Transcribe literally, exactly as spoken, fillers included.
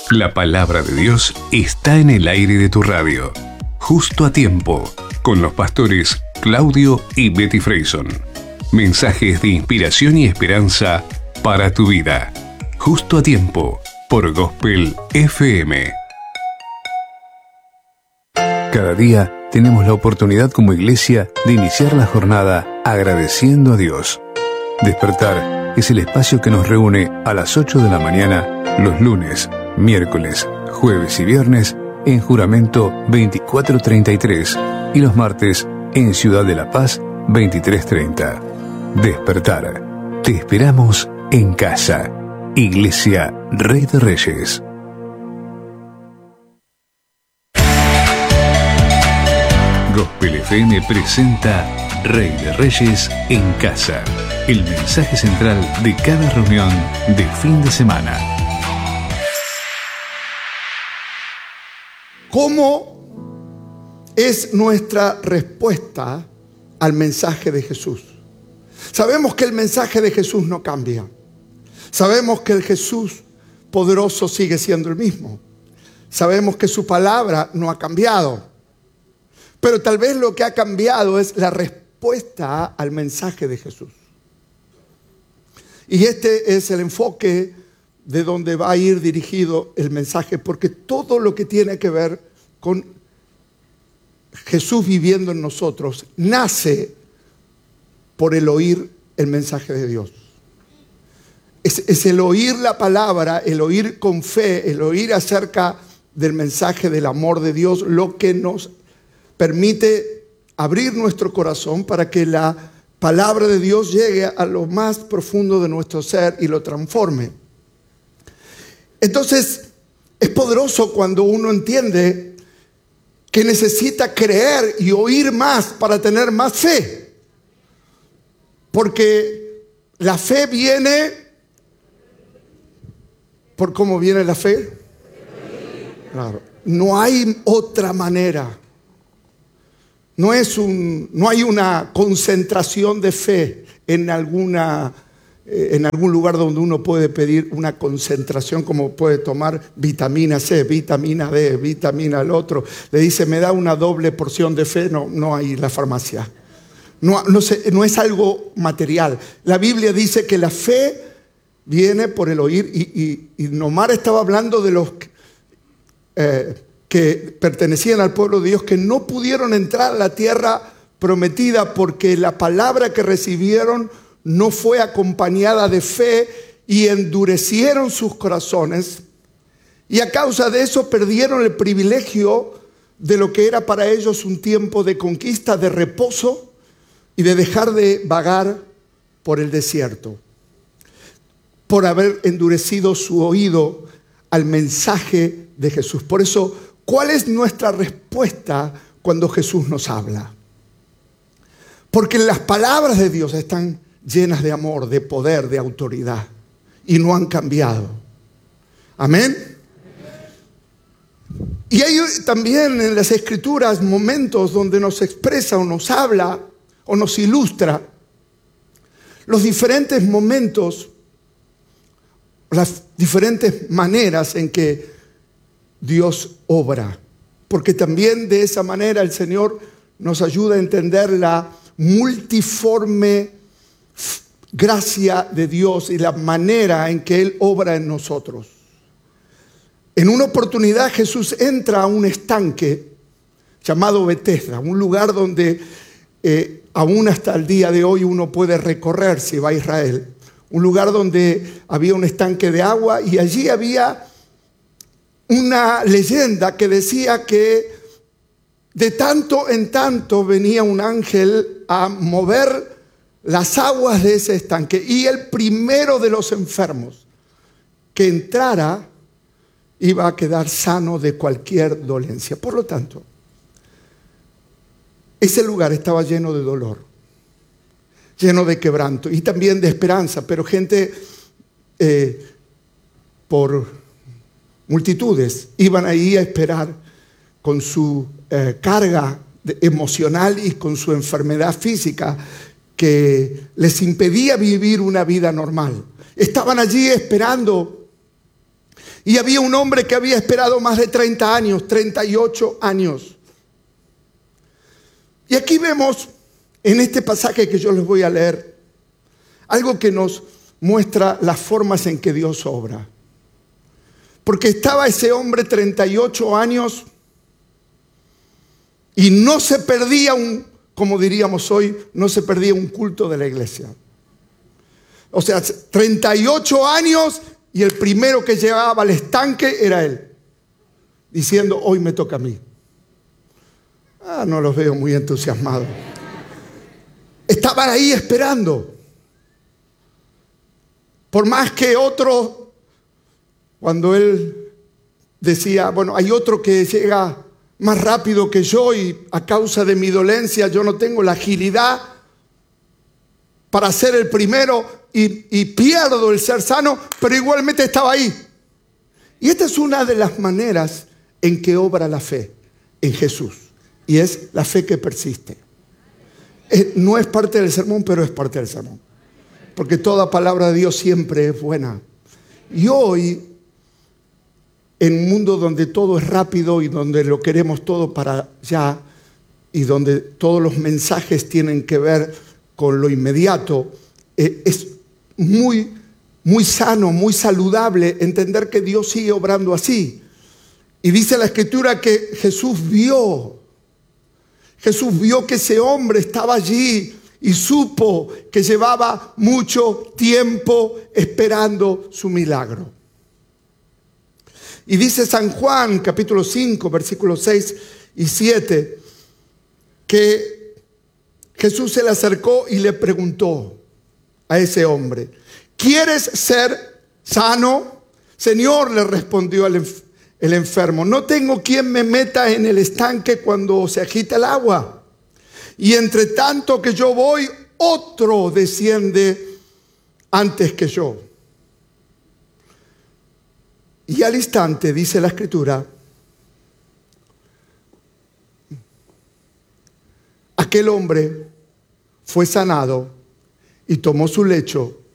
La palabra de Dios está en el aire de tu radio. Justo a tiempo, con los pastores Claudio y Betty Freyson. Mensajes de inspiración y esperanza para tu vida. Justo a tiempo, por Gospel F M. Cada día tenemos la oportunidad como iglesia de iniciar la jornada agradeciendo a Dios. Despertar es el espacio que nos reúne a las ocho de la mañana los lunes, miércoles, jueves y viernes en Juramento veinticuatro treinta y tres y los martes en Ciudad de la Paz veintitrés treinta. Despertar. Te esperamos en casa. Iglesia Rey de Reyes. Gospel F M presenta Rey de Reyes en casa. El mensaje central de cada reunión de fin de semana. ¿Cómo es nuestra respuesta al mensaje de Jesús? Sabemos que el mensaje de Jesús no cambia. Sabemos que el Jesús poderoso sigue siendo el mismo. Sabemos que su palabra no ha cambiado. Pero tal vez lo que ha cambiado es la respuesta al mensaje de Jesús. Y este es el enfoque de donde va a ir dirigido el mensaje, porque todo lo que tiene que ver con Jesús viviendo en nosotros nace por el oír el mensaje de Dios. Es, es el oír la palabra, el oír con fe, el oír acerca del mensaje del amor de Dios, lo que nos permite abrir nuestro corazón para que la palabra de Dios llegue a lo más profundo de nuestro ser y lo transforme. Entonces, es poderoso cuando uno entiende que necesita creer y oír más para tener más fe. Porque la fe viene, ¿por cómo viene la fe? Claro, no hay otra manera. No es un, no hay una concentración de fe en alguna, eh, en algún lugar donde uno puede pedir una concentración, como puede tomar vitamina C, vitamina D, vitamina el otro. Le dice, me da una doble porción de fe. No, no hay en la farmacia. No, no, se, no es algo material. La Biblia dice que la fe viene por el oír. Y, y, y Nomar estaba hablando de los eh, que pertenecían al pueblo de Dios, que no pudieron entrar a la tierra prometida porque la palabra que recibieron no fue acompañada de fe y endurecieron sus corazones, y a causa de eso perdieron el privilegio de lo que era para ellos un tiempo de conquista, de reposo y de dejar de vagar por el desierto, por haber endurecido su oído al mensaje de Jesús. Por eso, ¿cuál es nuestra respuesta cuando Jesús nos habla? Porque las palabras de Dios están llenas de amor, de poder, de autoridad, y no han cambiado. Amén. Y hay también en las Escrituras momentos donde nos expresa o nos habla o nos ilustra los diferentes momentos, las diferentes maneras en que Dios obra, porque también de esa manera el Señor nos ayuda a entender la multiforme gracia de Dios y la manera en que Él obra en nosotros. En una oportunidad Jesús entra a un estanque llamado Betesda, un lugar donde eh, aún hasta el día de hoy uno puede recorrer si va a Israel. Un lugar donde había un estanque de agua y allí había una leyenda que decía que de tanto en tanto venía un ángel a mover las aguas de ese estanque, y el primero de los enfermos que entrara iba a quedar sano de cualquier dolencia. Por lo tanto, ese lugar estaba lleno de dolor, lleno de quebranto y también de esperanza, pero gente eh, por multitudes iban ahí a esperar con su eh, carga de, emocional y con su enfermedad física que les impedía vivir una vida normal. Estaban allí esperando Y había un hombre que había esperado más de treinta años, treinta y ocho años. Y aquí vemos, en este pasaje que yo les voy a leer, algo que nos muestra las formas en que Dios obra. Porque estaba ese hombre treinta y ocho años y no se perdía un, como diríamos hoy, no se perdía un culto de la iglesia. O sea, treinta y ocho años y el primero que llegaba al estanque era él, diciendo, hoy me toca a mí. Ah, no los veo muy entusiasmados. Estaban ahí esperando. Por más que otro, cuando él decía, bueno, hay otro que llega más rápido que yo y a causa de mi dolencia yo no tengo la agilidad para ser el primero y, y pierdo el ser sano, pero igualmente estaba ahí. Y esta es una de las maneras en que obra la fe en Jesús, y es la fe que persiste. Es, no es parte del sermón, pero es parte del sermón, porque toda palabra de Dios siempre es buena. Y hoy, en un mundo donde todo es rápido y donde lo queremos todo para ya, y donde todos los mensajes tienen que ver con lo inmediato, eh, es muy, muy sano, muy saludable entender que Dios sigue obrando así. Y dice la Escritura que Jesús vio, Jesús vio que ese hombre estaba allí y supo que llevaba mucho tiempo esperando su milagro. Y dice San Juan, capítulo cinco, versículos seis y siete, que Jesús se le acercó y le preguntó a ese hombre, ¿quieres ser sano? Señor, le respondió el, enf- el enfermo, no tengo quien me meta en el estanque cuando se agita el agua. Y entre tanto que yo voy, otro desciende antes que yo. Y al instante, dice la Escritura, aquel hombre fue sanado y tomó su lecho